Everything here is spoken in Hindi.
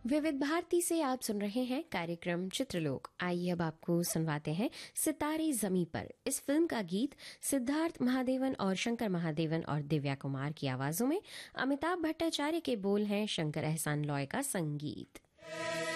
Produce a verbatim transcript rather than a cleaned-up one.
विविध भारती से आप सुन रहे हैं कार्यक्रम चित्रलोक। आइए अब आपको सुनवाते हैं सितारे जमी पर। इस फिल्म का गीत सिद्धार्थ महादेवन और शंकर महादेवन और दिव्या कुमार की आवाजों में। अमिताभ भट्टाचार्य के बोल हैं, शंकर एहसान लॉय का संगीत।